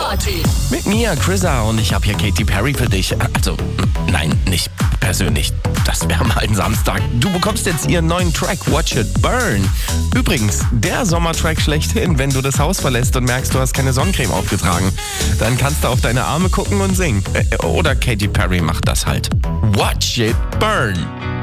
Party. Mit mir, Chrissa, und ich habe hier Katy Perry für dich. Also, nein, nicht persönlich. Das wäre mal ein Samstag. Du bekommst jetzt ihren neuen Track, Watch It Burn. Übrigens, der Sommertrack schlechthin, wenn du das Haus verlässt und merkst, du hast keine Sonnencreme aufgetragen. Dann kannst du auf deine Arme gucken und singen. Oder Katy Perry macht das halt. Watch It Burn.